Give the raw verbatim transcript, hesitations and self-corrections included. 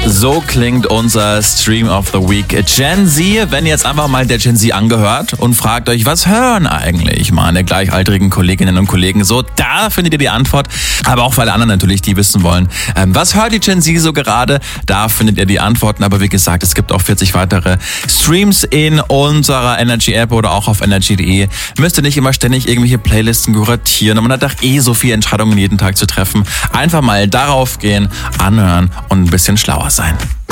So klingt unser Stream of the Week. Gen Z, wenn ihr jetzt einfach mal der Gen Z angehört und fragt euch, was hören eigentlich meine gleichaltrigen Kolleginnen und Kollegen so, da findet ihr die Antwort. Aber auch für alle anderen natürlich, die wissen wollen, ähm, was hört die Gen Z so gerade, da findet ihr die Antworten. Aber wie gesagt, es gibt auch vierzig weitere Streams in unserer Energy App oder auch auf energy punkt de. Müsst ihr nicht immer ständig irgendwelche Playlisten kuratieren und man hat doch eh so viele Entscheidungen jeden Tag zu treffen. Einfach mal darauf gehen, anhören und ein bisschen schlauer sein.